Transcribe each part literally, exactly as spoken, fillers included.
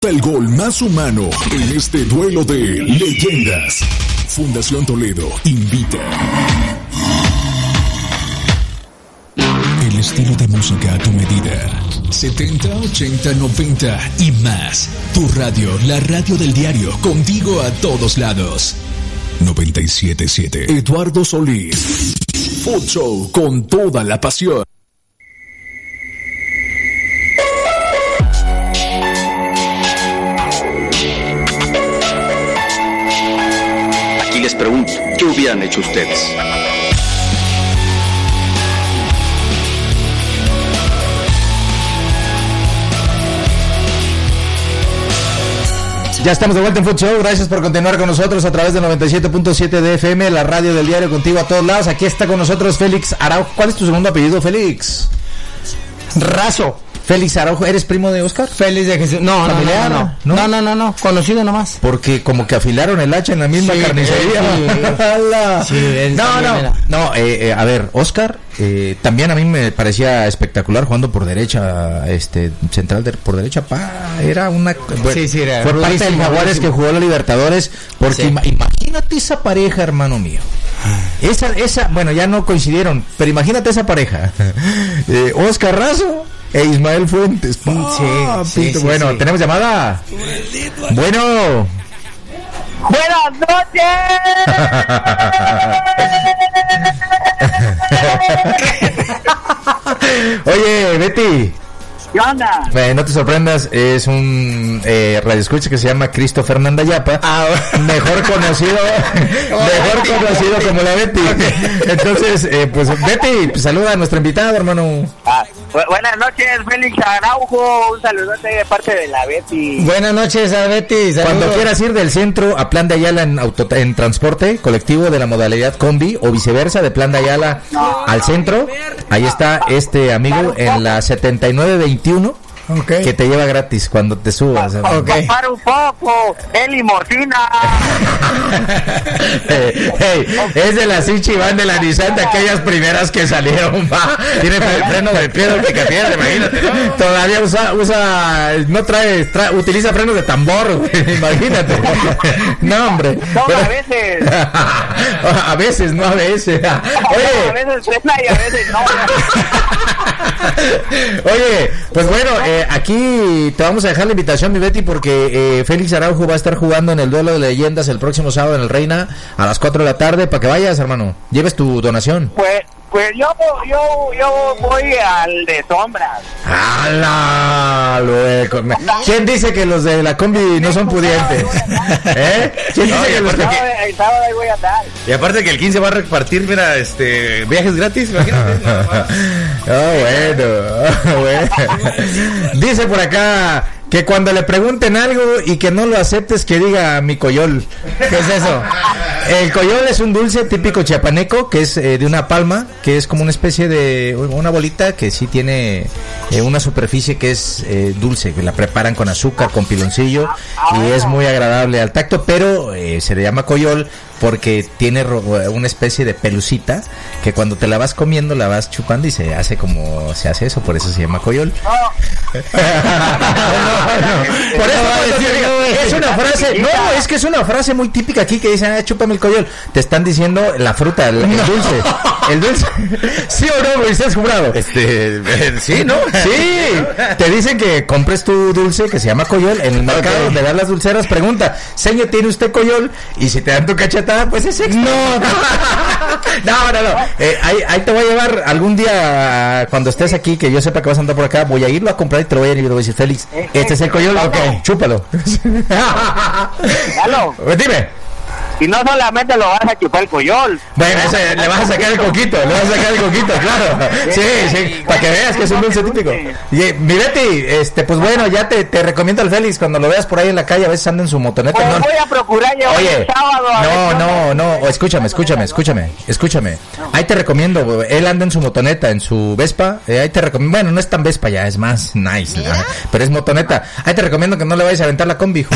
El gol más humano en este duelo de leyendas. Fundación Toledo invita. El estilo de música a tu medida. setenta, ochenta, noventa y más. Tu radio, la radio del diario, contigo a todos lados. noventa y siete punto siete. Eduardo Solís. Food Show con toda la pasión. Les pregunto, ¿qué hubieran hecho ustedes? Ya estamos de vuelta en Food Show, gracias por continuar con nosotros a través de noventa y siete punto siete de F M, la radio del diario contigo a todos lados. Aquí está con nosotros Félix Araujo. ¿Cuál es tu segundo apellido, Félix? Razo. Félix Araujo, ¿eres primo de Oscar? Félix de Jesús. No, no, no, no, no, no, no, no, no, conocido nomás. Porque como que afilaron el hacha en la misma sí, carnicería. Sí, sí, no, no, no, eh, eh, a ver, Oscar, eh, también a mí me parecía espectacular jugando por derecha, este, central de, por derecha, pa, era una, bueno, sí, sí, era fue parte del Jaguares que jugó la Libertadores, porque sí. ima, imagínate esa pareja, hermano mío. Esa, esa, bueno, ya no coincidieron, pero imagínate esa pareja. eh, Oscar Razo e Ismael Fuentes. Ah, sí, sí, sí, bueno, sí. ¿Tenemos llamada? Bueno. Buenas noches. Oye, Betty. ¿Qué onda? Eh, no te sorprendas, es un eh, radioescucha que se llama Cristo Fernanda Yapa, ah, mejor conocido mejor conocido como la Betty. Entonces, eh, pues Betty, pues, saluda a nuestro invitado, hermano. Ah, bu- buenas noches, Félix Araujo, un saludote de parte de la Betty. Buenas noches a Betty. Saludos. Cuando quieras ir del centro a Plan de Ayala en, auto, en transporte colectivo de la modalidad combi o viceversa, de Plan de Ayala no, al centro, ahí está este amigo en la setenta y nueve veintiuno. Okay. Que te lleva gratis cuando te subas. Pa, okay. Para un poco, Eli Morfina. hey, hey, es de la Sinchi Van de la Nissan, de aquellas primeras que salieron. Va. Tiene freno de piedra que pierde, imagínate. ¿No? Todavía usa, usa, no trae, trae, utiliza frenos de tambor, imagínate. No, hombre. No, pero, a veces. A veces, no a veces. Oye. A veces frena y a veces no. Oye, pues bueno, eh, aquí te vamos a dejar la invitación, mi Betty, porque eh, Félix Araujo va a estar jugando en el duelo de leyendas el próximo sábado en el Reina a las cuatro de la tarde, para que vayas, hermano, lleves tu donación. Pues, pues yo, yo, yo voy al de sombras. ¡Hala! Luego. ¿Quién dice que los de la combi no son pudientes? ¿Eh? ¿Quién dice no, que los de que... El sábado ahí voy a andar. Y aparte que el quince va a repartir, mira, este, viajes gratis, imagínate. Oh, bueno, oh, bueno. Dice por acá que cuando le pregunten algo y que no lo aceptes, que diga mi coyol. ¿Qué es eso? El coyol es un dulce típico chiapaneco, que es eh, de una palma, que es como una especie de una bolita que sí tiene eh, una superficie que es eh, dulce, que la preparan con azúcar, con piloncillo, y es muy agradable al tacto, pero eh, se le llama coyol porque tiene una especie de pelucita que cuando te la vas comiendo la vas chupando y se hace como se hace eso, por eso se llama coyol. No. Por eso no, diga, es una frase, no, es que es una frase muy típica aquí que dicen, ah, chúpame el coyol. Te están diciendo la fruta, el, el dulce, el dulce. ¿Sí o no, Moisés Jurado? Este, eh, sí, ¿no? Sí, te dicen que compres tu dulce que se llama coyol en el mercado okay. donde dan las dulceras, pregunta, señor, ¿tiene usted coyol? Y si te dan tu cacheta, pues es extra. No, no, no, no. Eh, ahí, ahí te voy a llevar algún día cuando estés aquí, que yo sepa que vas a andar por acá, voy a irlo a comprar y te lo voy a ir y te voy a decir, Félix, este es el coyol, ok, chúpalo. Aló. Dime. Y no solamente lo vas a chupar el coyol. Bueno, ese, le vas a sacar el coquito, le vas a sacar el coquito, claro. Sí, sí, para que veas que es un dulce típico. Y, mi Betty, este, pues bueno, ya te, te recomiendo al Félix, cuando lo veas por ahí en la calle, a veces anda en su motoneta. Pues no, voy a procurar llevar oye, el sábado. A no, no, no, no, escúchame, escúchame, escúchame, escúchame. Ahí te recomiendo, él anda en su motoneta, en su Vespa, eh, ahí te recomiendo, bueno, no es tan Vespa ya, es más nice, ¿no? Pero es motoneta. Ahí te recomiendo que no le vayas a aventar la combi, hijo.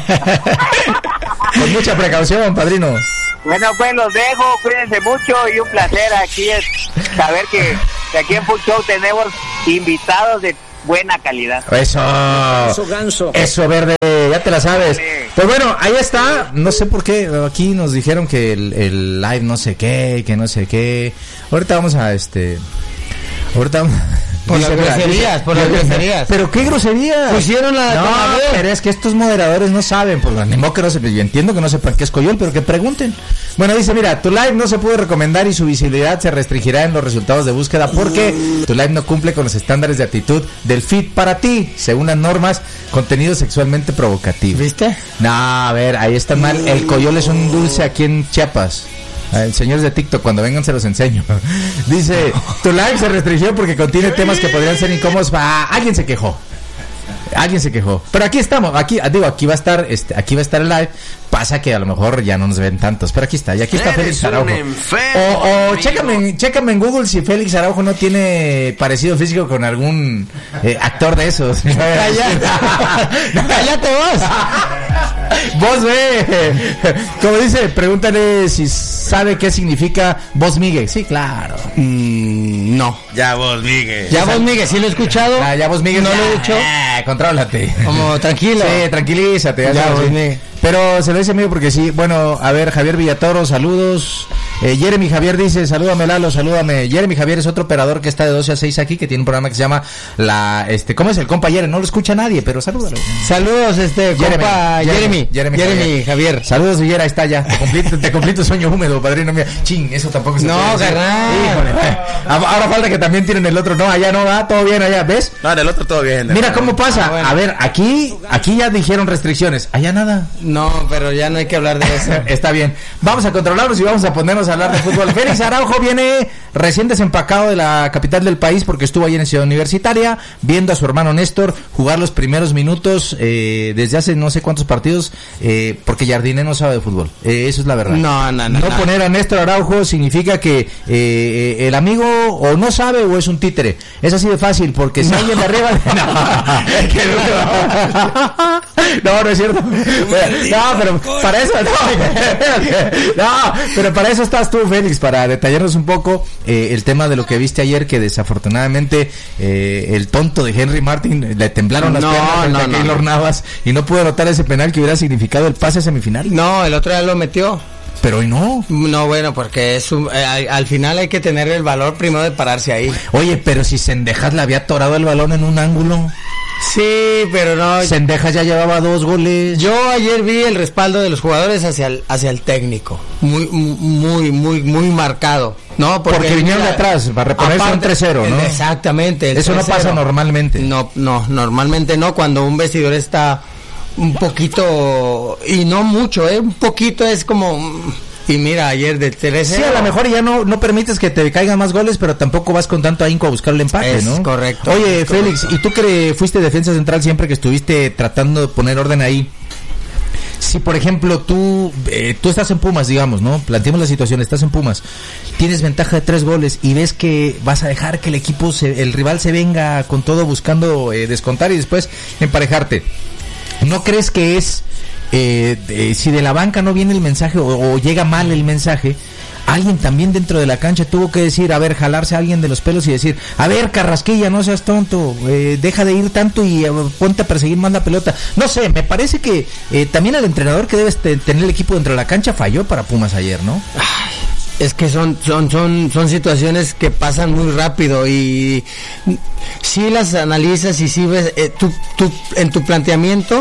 Con mucha precaución, padrino. Bueno, pues los dejo, cuídense mucho y un placer aquí es saber que, que aquí en Food Show tenemos invitados de, buena calidad. Eso, eso, ganso. Eso, verde, ya te la sabes. Dale. Pues bueno, ahí está. No sé por qué, aquí nos dijeron que el, el live no sé qué, que no sé qué. Ahorita vamos a este... Ahorita vamos... Por las groserías, por las groserías. ¿Pero qué groserías? Pusieron la... No, pero es que estos moderadores no saben, pues ni modo que no sepan. Yo entiendo que no sepan qué es Coyol, pero que pregunten. Bueno, dice, mira, tu live no se puede recomendar y su visibilidad se restringirá en los resultados de búsqueda porque tu live no cumple con los estándares de actitud del feed para ti, según las normas, contenido sexualmente provocativo. ¿Viste? No, a ver, ahí está mal. El Coyol es un dulce aquí en Chiapas. Eh, señores de TikTok, cuando vengan se los enseño. Dice, tu live se restringió porque contiene temas que podrían ser incómodos. Ah, alguien se quejó. Alguien se quejó. Pero aquí estamos, aquí digo, aquí va a estar, este, aquí va a estar el live. Pasa que a lo mejor ya no nos ven tantos, pero aquí está, y aquí está Félix Araujo. O, o chécame, chécame en Google si Félix Araujo no tiene parecido físico con algún eh, actor de esos. Cállate, cállate vos. Vos ve, como dice, pregúntale si sabe qué significa Vos Miguel. Sí, claro. Mm, no. Ya Vos Miguel. Ya Vos Miguel, ¿sí lo he escuchado? Ah, ya Vos Miguel. No ya, lo he dicho. Eh, contrólate. Como tranquilo. Sí, tranquilízate. Ya, ya Vos Miguel. Pero se lo dice amigo porque sí. Bueno, a ver, Javier Villatoro, saludos. Eh, Jeremy Javier dice, salúdame Lalo, salúdame. Jeremy Javier es otro operador que está de doce a seis aquí, que tiene un programa que se llama la, este, ¿cómo es el compa Jeremy? No lo escucha nadie, pero salúdalo. Saludos, este, Jeremy, compa Jeremy. Jeremy, Jeremy, Jeremy Javier. Javier. Saludos, Villera, ahí está ya. Te cumplí, te cumplí tu sueño húmedo, padrino mío. Chin, eso tampoco se no, puede carnal. Híjole. Ahora falta que también tienen el otro. No, allá no va, todo bien allá, ¿ves? No, del otro todo bien. Mira cómo pasa. Ah, bueno. A ver, aquí, aquí ya dijeron restricciones. Allá nada. No, pero ya no hay que hablar de eso. Está bien. Vamos a controlarnos y vamos a ponernos a hablar de fútbol. Félix Araujo viene recién desempacado de la capital del país porque estuvo allí en Ciudad Universitaria viendo a su hermano Néstor jugar los primeros minutos eh, desde hace no sé cuántos partidos eh, porque Jardine no sabe de fútbol. Eh, eso es la verdad. No, no, no. No, no. poner a Néstor Araujo significa que eh, el amigo o no sabe o es un títere. Es así de fácil porque si no. alguien de arriba... No, no, no es cierto. No, pero para eso... No, no, pero para eso estás tú, Félix, para detallarnos un poco eh, el tema de lo que viste ayer, que desafortunadamente eh, el tonto de Henry Martin le temblaron las no, piernas no, a Keylor no. Navas y no pudo anotar ese penal que hubiera significado el pase a semifinal. No, el otro día lo metió. Pero hoy no. No, bueno, porque es un, eh, al, al final hay que tener el valor primero de pararse ahí. Oye, pero si Cendejas le había atorado el balón en un ángulo. Sí, pero no. Cendejas ya llevaba dos goles. Yo ayer vi el respaldo de los jugadores hacia el, hacia el técnico. Muy, muy, muy, muy marcado. No, porque, porque vinieron de atrás para reponerse un tres cero, ¿no? Exactamente. Eso no pasa normalmente. No, no, normalmente no. Cuando un vestidor está un poquito, y no mucho, ¿eh? Un poquito es como... Y mira, ayer de tres cero. Sí, a lo mejor ya no, no permites que te caigan más goles, pero tampoco vas con tanto ahínco a buscar el empate, es ¿no? Es correcto. Oye, es Félix, correcto. ¿y tú que fuiste defensa central siempre que estuviste tratando de poner orden ahí? Si, por ejemplo, tú eh, tú estás en Pumas, digamos, ¿no? Planteemos la situación, estás en Pumas, tienes ventaja de tres goles y ves que vas a dejar que el equipo, se, el rival se venga con todo buscando eh, descontar y después emparejarte. ¿No crees que es... Eh, eh, si de la banca no viene el mensaje o, o llega mal el mensaje, alguien también dentro de la cancha tuvo que decir, a ver, jalarse a alguien de los pelos y decir, a ver, Carrasquilla, no seas tonto, eh, deja de ir tanto y eh, ponte a perseguir más la pelota? No sé, me parece que eh, también el entrenador que debe te, tener el equipo dentro de la cancha falló para Pumas ayer, ¿no? Ay, es que son son son son situaciones que pasan muy rápido y si las analizas y si ves eh, tú, tú en tu planteamiento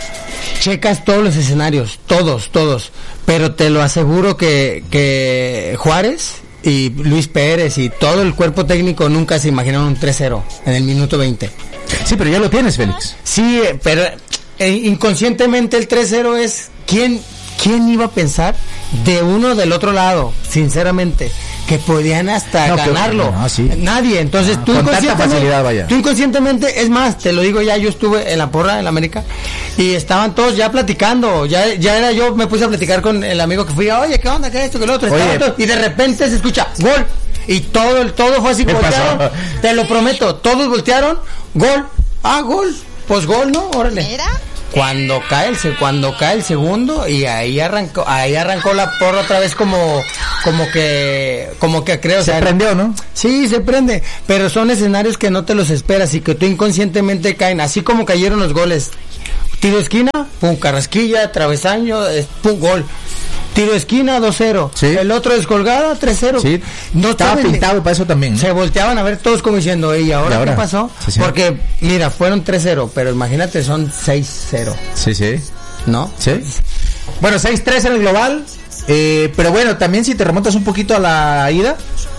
checas todos los escenarios, todos, todos, pero te lo aseguro que, que Juárez y Luis Pérez y todo el cuerpo técnico nunca se imaginaron un tres cero en el minuto veinte. Sí, pero ya lo tienes, Félix. Sí, pero eh, inconscientemente el tres cero es, ¿quién, quién iba a pensar de uno del otro lado, sinceramente, que podían hasta no, ganarlo? Que, no, sí. Nadie. Entonces no, tú con tanta facilidad, vaya. Tú inconscientemente, es más, te lo digo ya, yo estuve en la porra en la América y estaban todos ya platicando, ya ya era yo, me puse a platicar con el amigo que fui, oye, ¿qué onda? ¿Qué esto? ¿Qué lo otro? Todos, y de repente se escucha, gol. Y todo, el todo fue así, voltearon, pasó? Te lo prometo, todos voltearon, gol, ah, gol, pues gol, ¿no? Órale. ¿Era? Cuando cae el cuando cae el segundo y ahí arrancó ahí arrancó la porra otra vez como como que, como que creo. Se o sea, prendió, ¿no? Sí, se prende, pero son escenarios que no te los esperas y que tú inconscientemente caen, así como cayeron los goles. Tiro de esquina, pum, carrasquilla, travesaño, eh, pum, gol. Tiro de esquina, dos cero. Sí. El otro descolgada, tres cero. Sí. No estaba saben, pintado para eso también, ¿no? Se volteaban a ver todos como diciendo, ¿y ahora, ¿Y ahora? qué pasó? Sí, sí. Porque, mira, fueron tres cero, pero imagínate, son seis cero, Sí, sí. ¿no? Sí. Bueno, seis tres en el global. Eh, pero bueno, también si te remontas un poquito a la ida,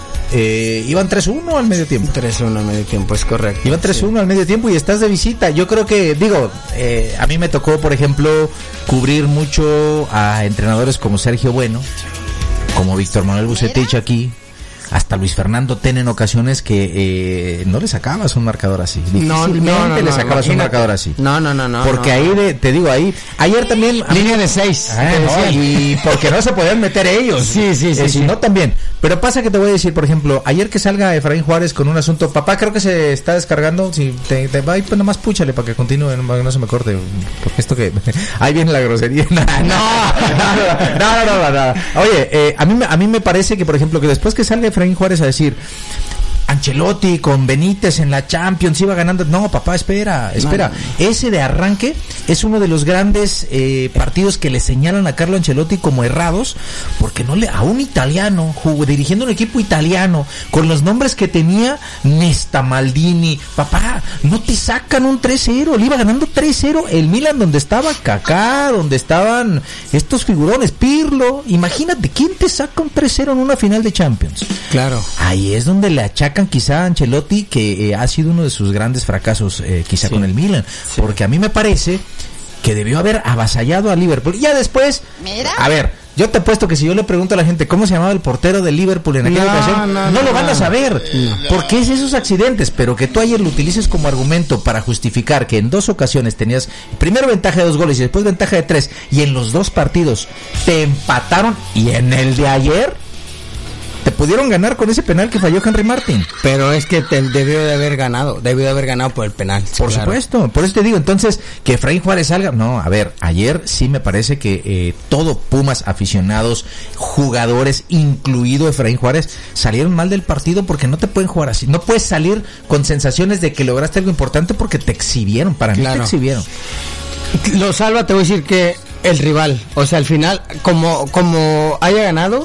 eh, iban tres uno al medio tiempo. tres uno al medio tiempo, es correcto. Iban tres uno sí. al medio tiempo y estás de visita. Yo creo que, digo, eh, a mí me tocó, por ejemplo, cubrir mucho a entrenadores como Sergio Bueno, como Víctor Manuel Bucetich aquí, hasta Luis Fernando Ten en ocasiones que eh, no le sacabas un marcador así. No, Difícilmente no, no, le no, sacabas imagínate. un marcador así. No, no, no, no. Porque no, ahí, no. de, te digo, ahí, ayer también... Línea de seis. Ah, no, y porque no se podían meter ellos. Sí, sí, sí, Eh, sí. Si no, también. Pero pasa que te voy a decir, por ejemplo, ayer que salga Efraín Juárez con un asunto, papá, creo que se está descargando, si te, te va, pues nomás púchale para que continúe, no, no se me corte, porque esto que... ahí viene la grosería. No, no, no, no, no, no, no. Oye, eh, a, mí, me- a mí me parece que, por ejemplo, que después que salga Efraín Juárez a decir... Ancelotti con Benítez en la Champions iba ganando. No, papá, espera, espera. No, no, Ese de arranque es uno de los grandes eh, partidos que le señalan a Carlo Ancelotti como errados, porque no le a un italiano jugó, dirigiendo un equipo italiano con los nombres que tenía Nesta, Maldini, papá, no te sacan un tres cero, le iba ganando tres cero el Milan donde estaba Kaká, donde estaban estos figurones, Pirlo. Imagínate, ¿quién te saca un tres cero en una final de Champions? Claro. Ahí es donde le achacan quizá a Ancelotti que eh, ha sido uno de sus grandes fracasos eh, quizá Sí. con el Milan, Sí. porque a mí me parece que debió haber avasallado a Liverpool. Ya después, a ver, yo te apuesto que si yo le pregunto a la gente cómo se llamaba el portero de Liverpool en aquella No, ocasión, no, no, no, lo van a no. saber, No. porque es esos accidentes, pero que tú ayer lo utilices como argumento para justificar que en dos ocasiones tenías primero ventaja de dos goles y después ventaja de tres, y en los dos partidos te empataron, y en el de ayer te pudieron ganar con ese penal que falló Henry Martin. Pero es que te debió de haber ganado, debió de haber ganado por el penal. Por claro. supuesto, por eso te digo, entonces, que Efraín Juárez salga, no, a ver, ayer sí me parece que eh, todo Pumas, aficionados, jugadores, incluido Efraín Juárez, salieron mal del partido porque no te pueden jugar así, no puedes salir con sensaciones de que lograste algo importante porque te exhibieron, para mí Claro. te exhibieron. Lo salva, te voy a decir que el rival, o sea, al final, como, como haya ganado,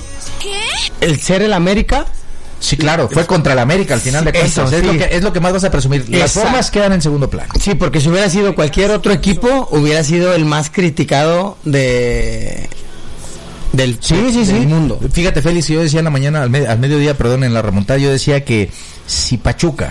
el ser el América, Sí, claro, fue contra el América al final de cuentas, Eso, es, sí. lo que, es lo que más vas a presumir, las Exacto. formas quedan en segundo plano. sí, porque si hubiera sido cualquier otro equipo, hubiera sido el más criticado de del, Sí, sí, del sí. mundo. Fíjate, Félix, yo decía en la mañana, al, me- al mediodía, perdón, en la remontada, yo decía que si Pachuca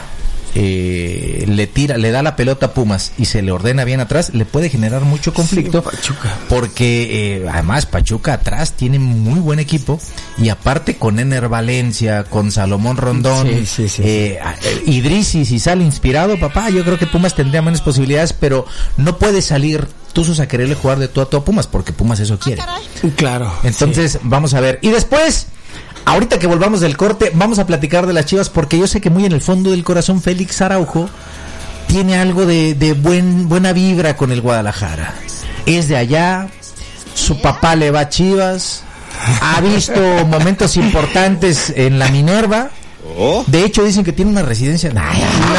eh, le tira, le da la pelota a Pumas y se le ordena bien atrás, le puede generar mucho conflicto. Sí, Pachuca. Porque eh, además Pachuca atrás tiene muy buen equipo y aparte con Ener Valencia, con Salomón Rondón, Sí, sí, sí, eh, eh, Idrissi, si sale inspirado, papá, yo creo que Pumas tendría menos posibilidades, pero no puede salir Tuzos a quererle jugar de tú a tú a Pumas, porque Pumas eso quiere. Claro. Entonces, vamos a ver. Y después, ahorita que volvamos del corte, vamos a platicar de las Chivas, porque yo sé que muy en el fondo del corazón Félix Araujo tiene algo de, de buen, buena vibra con el Guadalajara. Es de allá, su papá le va a Chivas, ha visto momentos importantes en la Minerva. De hecho, dicen que tiene una residencia. No,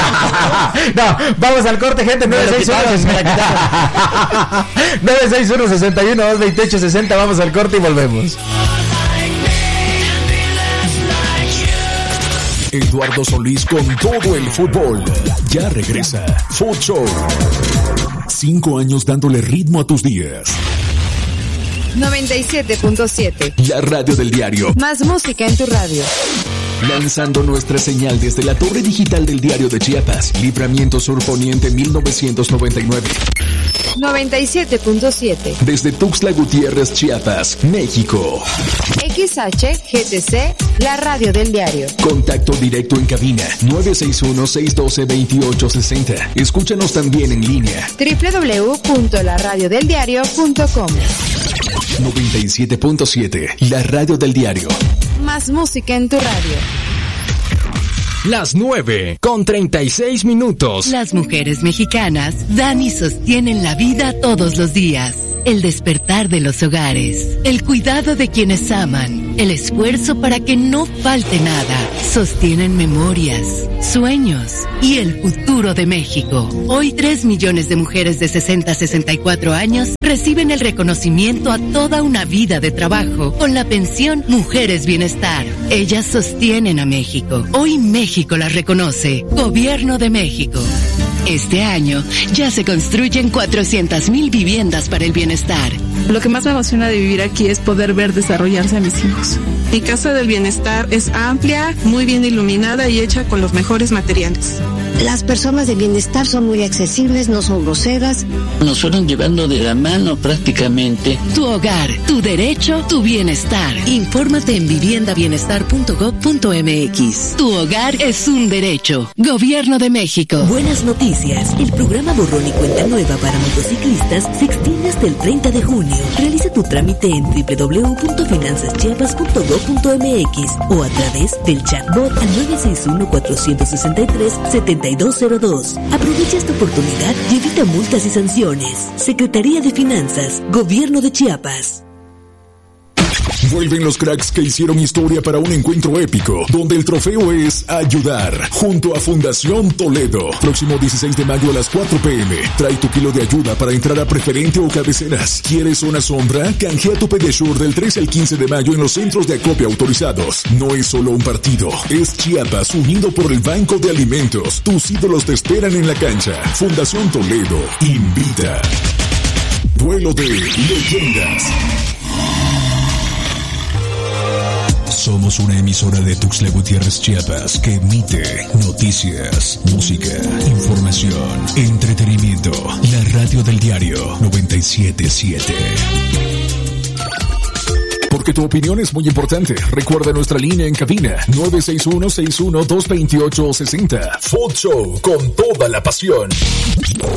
no, vamos al corte, gente. nueve seis uno, sesenta y uno, dos veintiocho, sesenta. Vamos al corte y volvemos. Eduardo Solís con todo el fútbol. Ya regresa Food Show. Cinco años dándole ritmo a tus días. noventa y siete punto siete. La radio del diario. Más música en tu radio. Lanzando nuestra señal desde la torre digital del diario de Chiapas. Libramiento Sur Poniente mil novecientos noventa y nueve. noventa y siete punto siete. Desde Tuxtla Gutiérrez, Chiapas, México. X H G T C, la radio del diario. Contacto directo en cabina nueve seis uno, seis uno dos, dos ocho seis cero. Escúchanos también en línea. doble u doble u doble u punto la radio del diario punto com. noventa y siete punto siete. La radio del diario. Más música en tu radio. Las nueve con treinta y seis minutos. Las mujeres mexicanas dan y sostienen la vida todos los días. El despertar de los hogares, el cuidado de quienes aman, el esfuerzo para que no falte nada. Sostienen memorias, sueños y el futuro de México. Hoy tres millones de mujeres de sesenta a sesenta y cuatro años reciben el reconocimiento a toda una vida de trabajo con la pensión Mujeres Bienestar. Ellas sostienen a México. Hoy México las reconoce. Gobierno de México. Este año ya se construyen cuatrocientas mil viviendas para el bienestar. Lo que más me emociona de vivir aquí es poder ver desarrollarse a mis hijos. Mi casa del bienestar es amplia, muy bien iluminada y hecha con los mejores materiales. Las personas de bienestar son muy accesibles, no son groseras. Nos fueron llevando de la mano prácticamente. Tu hogar, tu derecho, tu bienestar. Infórmate en vivienda bienestar punto gob punto eme equis. Tu hogar es un derecho. Gobierno de México. Buenas noticias. El programa Borrón y Cuenta Nueva para motociclistas se extiende hasta el treinta de junio. Realiza tu trámite en doble u doble u doble u punto finanzas chiapas punto gob punto eme equis o a través del chatbot al nueve seis uno, cuatro seis tres, siete dos cero dos. Aprovecha esta oportunidad y evita multas y sanciones. Secretaría de Finanzas, Gobierno de Chiapas. Vuelven los cracks que hicieron historia para un encuentro épico, donde el trofeo es ayudar, junto a Fundación Toledo. Próximo dieciséis de mayo a las cuatro pe eme. Trae tu kilo de ayuda para entrar a preferente o cabeceras. ¿Quieres una sombra? Canjea tu Pedesure del trece al quince de mayo en los centros de acopio autorizados. No es solo un partido, es Chiapas unido por el Banco de Alimentos. Tus ídolos te esperan en la cancha. Fundación Toledo invita. Duelo de leyendas. Somos una emisora de Tuxtla Gutiérrez, Chiapas, que emite noticias, música, información, entretenimiento. La radio del diario noventa y siete siete. Porque tu opinión es muy importante. Recuerda nuestra línea en cabina nueve seis uno, seis uno dos, dos ocho seis cero. Food Show con toda la pasión.